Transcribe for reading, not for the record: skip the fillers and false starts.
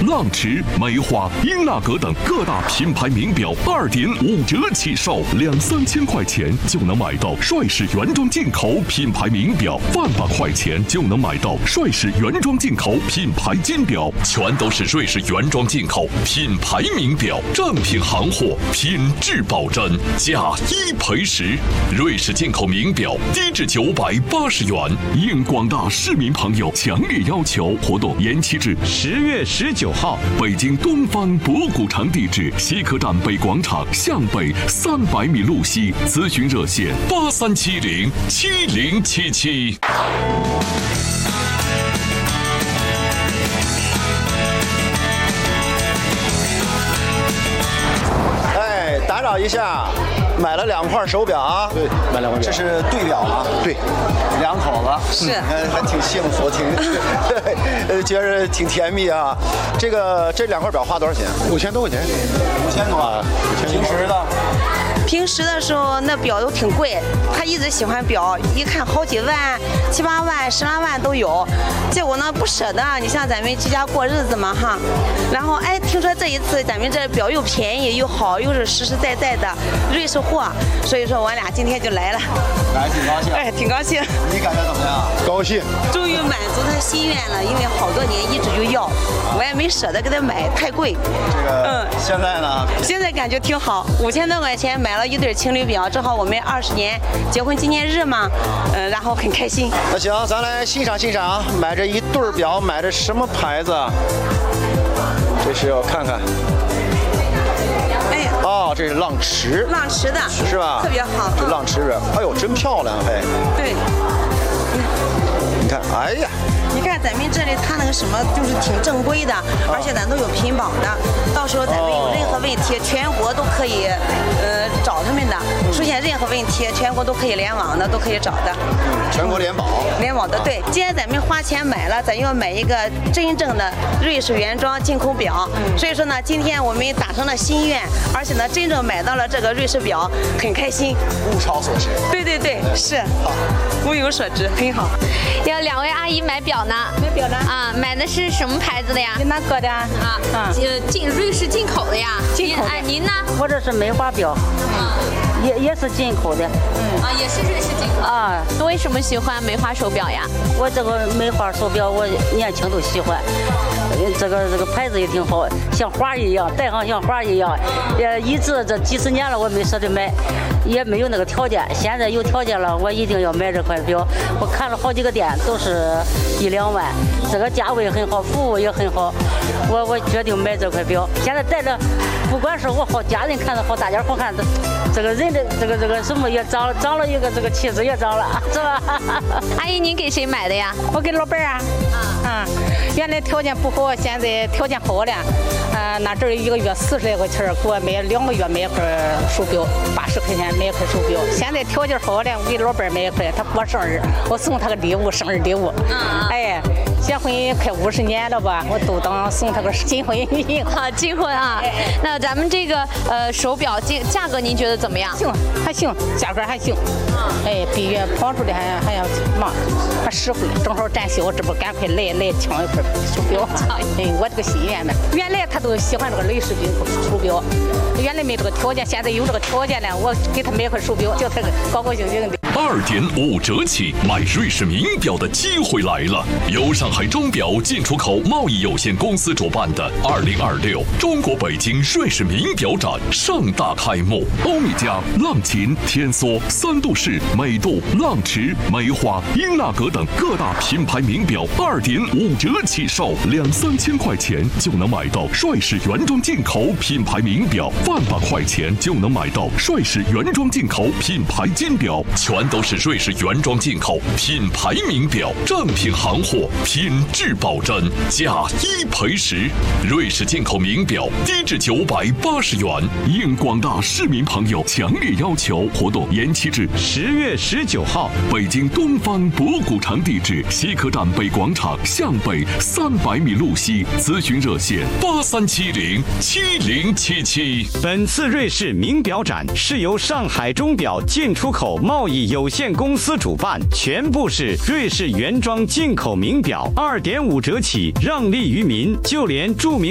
浪驰、梅花、英纳格等各大品牌名表2.5折起售，2-3千块钱就能买到帅士原装进口品牌名表，1万把块钱就能买到帅士原装进口品牌金表，全都是瑞士原装进口品牌名表，正品行货，品质保真，价1赔10。瑞士进口名表低至980元，应广大市民朋友强烈要求，活动延期至 10月19号。 北京东方博古城地址：西客站北广场向北300米路西，咨询热线83707077。 打扰一下，买了2块手表啊？ 对，买2块表。 这是对表吗？ 对 ，2口子是， 还挺幸福，觉着挺甜蜜啊。这2块表花多少钱 ？5000多块钱。 5000多啊？平时的？ 平时的时候那表都挺贵，他一直喜欢表，一看好几万、7、8万、10来万都有。结果呢不舍得，你像咱们居家过日子嘛哈。然后听说这一次咱们这表又便宜又好，又是实实在在的瑞士货，所以说我俩今天就来了。 来挺高兴。 挺高兴。 你感觉怎么样？ 高兴。 终于满足他心愿了，因为好多年一直就要，我也没舍得给他买，太贵。 现在呢？ 现在感觉挺好，5000多块钱买了一对情侣表，正好我们20年结婚纪念日嘛，然后很开心。 那行，咱来欣赏欣赏，买这一对表，买的什么牌子？这是我看看。哦，这是浪驰。 浪驰的， 是吧？ 特别好。 这浪驰表，哎呦，真漂亮嘿。 对。 你看，哎呀。 你看咱们这里它那个什么就是挺正规的，而且咱都有品保的，到时候咱们有任何问题，全国都可以找他们的。出现任何问题，全国都可以联网的，都可以找的。 全国联保。 联网的，对。既然咱们花钱买了，咱要买一个真正的瑞士原装进口表。所以说呢，今天我们达成了心愿，而且呢，真正买到了这个瑞士表，很开心。 物超所值。 对对对，是。好，物有所值，很好。 有2位阿姨买表呢。 买表呢？ 啊，买的是什么牌子的呀？ 哪个的？ 瑞士进口的呀。 进口的。 您呢？ 或者是梅花表，也是进口的。 也是瑞士进口啊。为什么喜欢梅花手表呀？ 我这个梅花手表，我年轻都喜欢。这个牌子也挺好，像花一样，戴上像花一样。一直这几10年了，我没舍得买，也没有那个条件。现在有条件了，我一定要买这块表。我看了好几个店，都是1、2万，这个价位很好，服务也很好。我决定买这块表。现在戴着，不管是我好家人看着好，大家好看，这个人的这个什么也长了一个这个气质也长了，是吧？ 阿姨，您给谁买的呀？ 我给老伴儿啊。原来条件不好，现在条件好了。那阵儿1个月40来块钱，给我买2个月买一块手表，80块钱买一块手表。现在条件好了，我给老伴儿买一块，他过生日，我送他个礼物，生日礼物。结婚快50年了吧，我都当送他个金婚礼。 好，金婚啊。那咱们这个手表价格您觉得怎么样？ 行，还行，价格还行。比跑出来还要忙，还实惠，正好展销，这不赶快来抢一块手表。我这个心愿嘛，原来他都喜欢这个瑞士进口手表，原来没这个条件，现在有这个条件了，我给他买块手表，叫他高高兴兴的。 2.5折起买瑞士名表的机会来了！由上海钟表进出口贸易有限公司主办的2026中国北京瑞士名表展盛大开幕。欧米茄、浪琴、天梭、3度式、美度、浪驰、梅花、英纳格等各大品牌名表2.5折起售，2-3千块钱就能买到帅士原装进口品牌名表，1万把块钱就能买到帅士原装进口品牌金表，全都是瑞士原装进口品牌名表，正品行货，品质保真，价1赔10。瑞士进口名表低至980元，应广大市民朋友强烈要求，活动延期至 10月19号。 北京东方博古城地址：西客站北广场向北300米路西，咨询热线83707077。 本次瑞士名表展是由上海钟表进出口贸易有限公司主办，全部是瑞士原装进口名表，2.5折起，让利于民，就连著名